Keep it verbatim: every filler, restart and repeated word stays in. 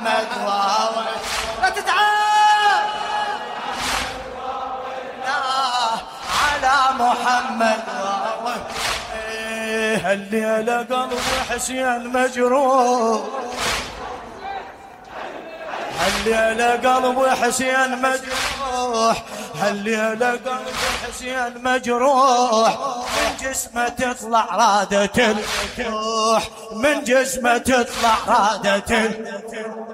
محمد واوي لا تتعال على محمد واوي. هالليلة قلب حسين مجروح، هالليلة قلب حسين مجروح، هالليلة قلب حسين مجروح، من جسمه تطلع رادة الروح، من جسمه تطلع رادة الروح.